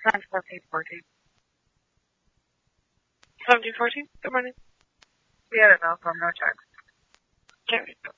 1714. 1714? Good morning. We had a no phone, no text. There we go.